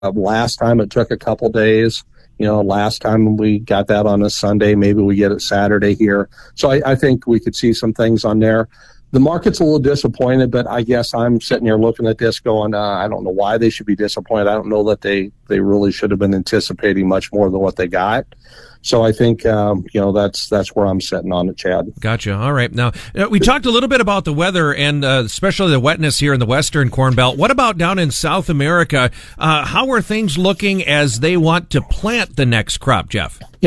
Last time it took a couple days. Last time we got that on a Sunday, maybe we get it Saturday here. So I think we could see some things on there. The market's a little disappointed, but I guess I'm sitting here looking at this going, I don't know why they should be disappointed. I don't know that they really should have been anticipating much more than what they got. So I think, that's where I'm sitting on it, Chad. Gotcha. All right. Now, we talked a little bit about the weather and especially the wetness here in the Western Corn Belt. What about down in South America? How are things looking as they want to plant the next crop, Jeff?